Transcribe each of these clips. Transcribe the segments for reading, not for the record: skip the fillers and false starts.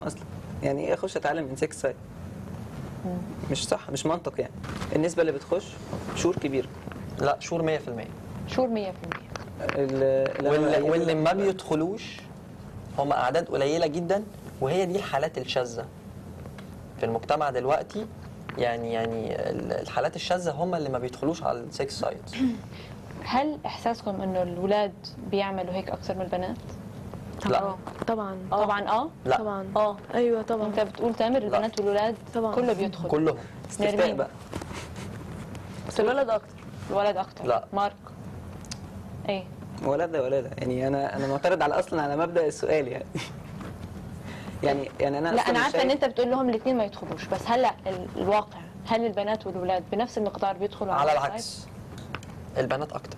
اصلا يعني ايه اخش اتعلم من 6 سايت؟ مش صح، مش منطق يعني. النسبه اللي بتخش شهور كبيره. لا شهور 100%. شهور 100%. واللي ما بيدخلوش هم اعداد قليله جدا، وهي دي الحالات الشاذه في المجتمع دلوقتي. يعني الحالات الشاذه هم اللي ما بيدخلوش على ال6 سايتس. هل احساسكم انه الولاد بيعملوا هيك اكثر من البنات؟ لا طبعا. طبعا لا طبعا. ايوه طبعا. انت بتقول تامر البنات والولاد طبعا. كله بيدخل. كلهم. استفتاء بقى. بس الولد اكتر. الولد اكتر. لا. مارك ايه؟ ولاده يعني انا معترض على اصلا على مبدا السؤال يعني. يعني انا لا أصلاً انا مش عارفه شايف- ان انت بتقول لهم الاثنين ما يدخلوش، بس هلا الواقع هل البنات والولاد بنفس المقدار بيدخلوا على السايت؟ العكس البنات اكتر.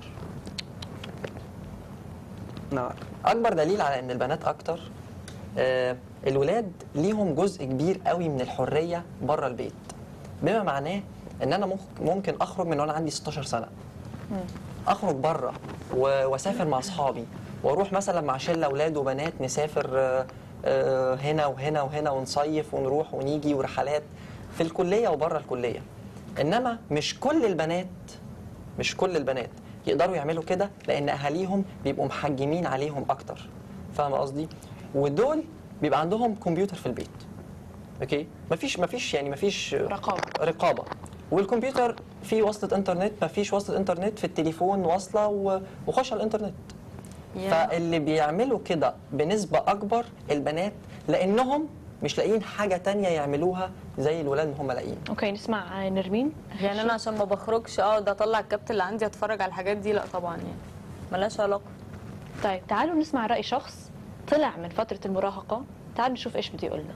نعم. اكبر دليل على ان البنات اكتر، الولاد ليهم جزء كبير قوي من الحريه بره البيت، بما معناه ان انا ممكن اخرج من وانا عندي 16 سنه، اخرج بره واسافر مع اصحابي، واروح مثلا مع شله اولاد وبنات نسافر هنا وهنا وهنا، ونصيف ونروح ونيجي ورحلات في الكليه وبره الكليه. انما مش كل البنات يقدروا يعملوا كده، لان اهاليهم بيبقوا محجمين عليهم اكتر. فاهم قصدي؟ ودول بيبقى عندهم كمبيوتر في البيت. اوكي؟ مفيش رقابه. والكمبيوتر فيه وصلة انترنت، مفيش وصلة انترنت في التليفون واصلة وخش على الانترنت. فاللي بيعملوا كده بنسبة اكبر البنات، لانهم مش لاقيين حاجة تانية يعملوها زي الولاد ما هم لاقيين. اوكي نسمع نرمين. يعني انا عشان ما بخرجش اقعد اطلع الكابت اللي عندي اتفرج على الحاجات دي؟ لا طبعا، يعني ملهاش علاقه. طيب تعالوا نسمع رأي شخص طلع من فترة المراهقة، تعالوا نشوف ايش بده يقول لنا.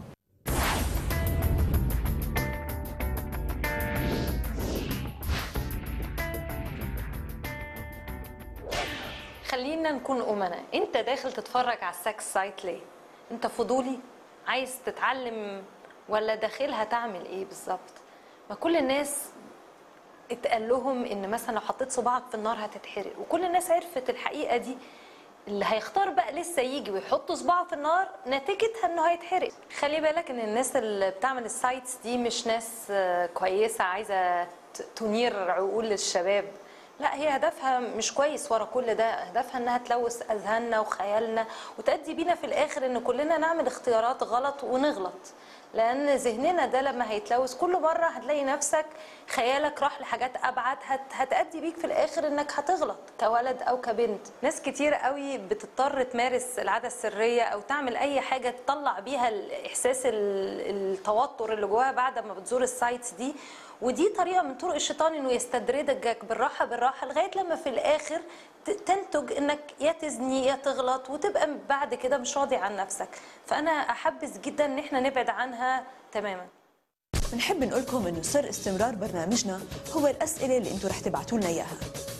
خلينا نكون أمنا. انت داخل تتفرج على السكس سايت ليه؟ انت فضولي عايز تتعلم ولا داخلها تعمل ايه بالظبط؟ ما كل الناس اتقال لهم ان مثلا لو حطيت صباعك في النار هتتحرق، وكل الناس عرفت الحقيقة دي. اللي هيختار بقى لسه يجي ويحط صباعه في النار نتيجتها انه هيتحرق. خلي بالك ان الناس اللي بتعمل السايتس دي مش ناس كويسة عايزة تنير عقول الشباب. لا، هي هدفها مش كويس ورا كل ده، هدفها انها تلوث اذهاننا وخيالنا وتؤدي بينا في الاخر ان كلنا نعمل اختيارات غلط ونغلط. لان ذهننا ده لما هيتلوث كل مره هتلاقي نفسك خيالك راح لحاجات ابعد هتأدي بيك في الاخر انك هتغلط كولد او كبنت. ناس كتير قوي بتضطر تمارس العاده السريه او تعمل اي حاجه تطلع بيها الاحساس التوتر اللي جواها بعد ما بتزور السايتس دي، ودي طريقه من طرق الشيطان انه يستدرجك بالراحه بالراحه لغايه لما في الاخر تنتج انك يا تزني يا تغلط وتبقى بعد كده مش راضي عن نفسك. فانا احبذ جدا ان احنا نبعد عنها تماما. بنحب نقول لكم انه سر استمرار برنامجنا هو الاسئله اللي انتم رح تبعتوا لنا اياها.